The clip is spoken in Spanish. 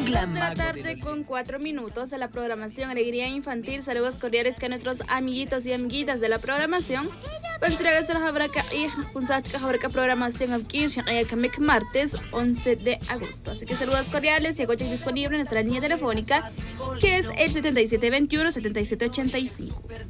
2 de la tarde con 4 minutos de la programación Alegría Infantil. Saludos cordiales que a nuestros amiguitos y amiguitas de la programación. Pues entregas de la Jabraca y Punsacha Jabraca programación of Kirshan Ayakamik martes 11 de agosto. Así que saludos cordiales y coche disponible en nuestra línea telefónica que es el 7721-7785.